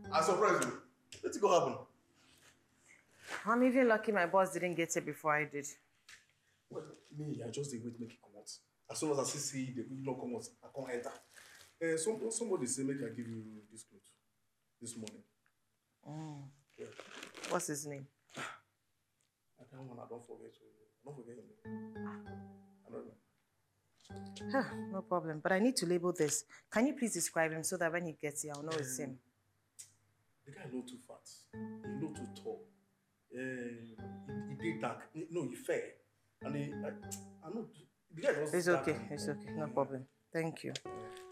I'm surprised you. Let's go happen. I'm even lucky my boss didn't get here before I did. Well, me, I just wait make it come out. As soon as I see the not come out, I can't enter. Somebody say make I give you this clothes this morning. Yeah. What's his name? I don't forget. I don't forget him. I don't know. No problem. But I need to label this. Can you please describe him so that when he gets here, I'll know it's him? The guy not too fat. He not too tall. He did dark. No, he fair. And I know the guy was It's dark okay. and- It's okay. No problem. Thank you.